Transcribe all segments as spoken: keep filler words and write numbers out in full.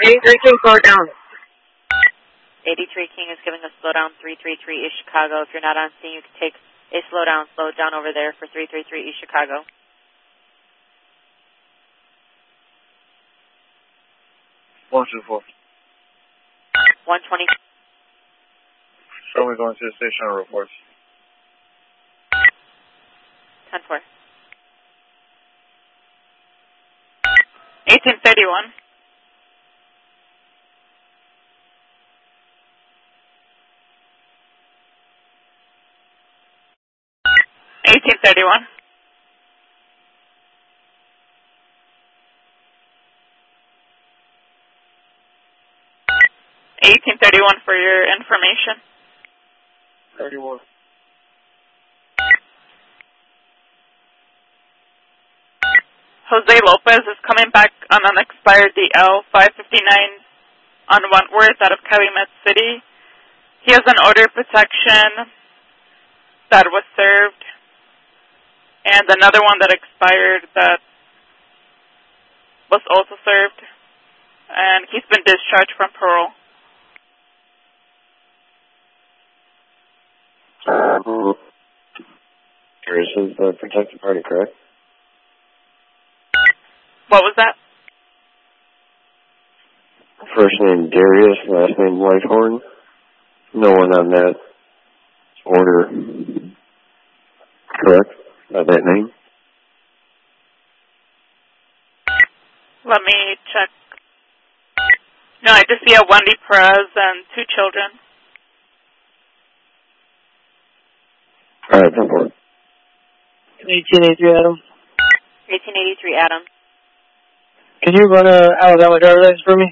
eighty-three King, slow down. eighty-three King is giving a slowdown three three three East Chicago. If you're not on scene, you can take a slowdown, slow it down over there for three three three East Chicago. one two four. one twenty. Show me going to the station on reports. ten four. eighteen thirty-one. eighteen thirty-one. eighteen thirty-one for your information. thirty-one. Jose Lopez is coming back on an expired D L five fifty-nine on Wentworth out of Calumet City. He has an order of protection that was served and another one that expired that was also served, and he's been discharged from parole. Uh, this is the protected party, correct? What was that? First name Darius, last name Whitehorn. No one on that order, correct? By that name? Let me check. No, I just see a Wendy Perez and two children. All right, come forward. eighteen eighty-three, Adam. eighteen eighty-three Adam. Can you run a Alabama driver license for me?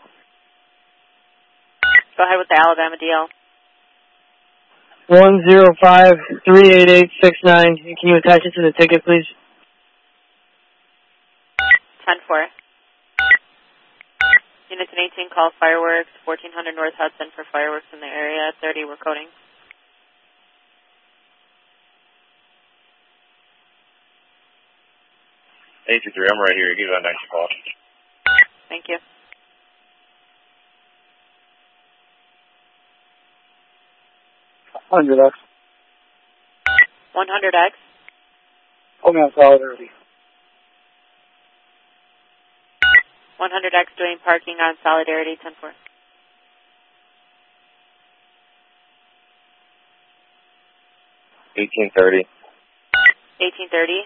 Go ahead with the Alabama D L. one zero five three eight eight six nine. Can you attach it to the ticket, please? ten four. Units in eighteen call fireworks, fourteen hundred North Hudson for fireworks in the area. thirty we're coding. eighty-three, I'm right here. He's on next call. Thank you. one hundred X. one hundred X. Hold me on solidarity. one hundred X doing parking on Solidarity, ten four. eighteen thirty. eighteen thirty.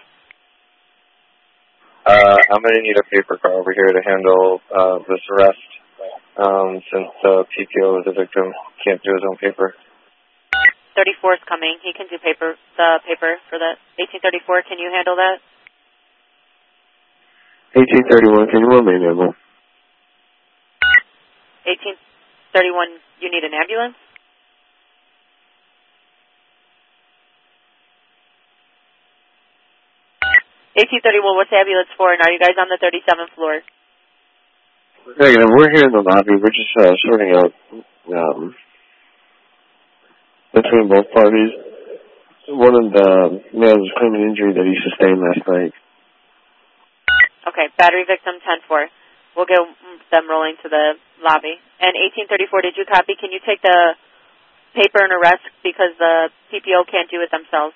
Uh, I'm going to need a paper car over here to handle uh, this arrest. Um, since the P P O is a victim, can't do his own paper. thirty-four is coming. He can do paper, the paper for the eighteen thirty-four. Can you handle that? eighteen thirty-one, can you run me an ambulance? eighteen thirty-one, you need an ambulance? eighteen thirty-one, what's the ambulance for? And are you guys on the thirty-seventh floor? Negative, we're here in the lobby. We're just uh, sorting out um, between both parties. One of the males claiming injury that he sustained last night. Okay, battery victim ten four. We'll get them rolling to the lobby. And eighteen thirty-four, did you copy? Can you take the paper and arrest because the P P O can't do it themselves?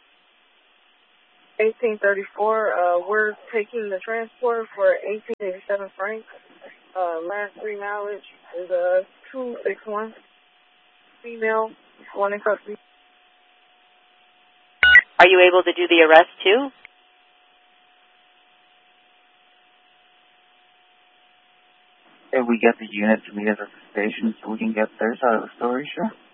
eighteen thirty-four, uh, we're taking the transport for eighteen eighty-seven Frank. Uh, last three mileage is uh, two six one. Female, one in custody. Are you able to do the arrest too? If we get the unit to meet us at the station so we can get their side of the story, sure.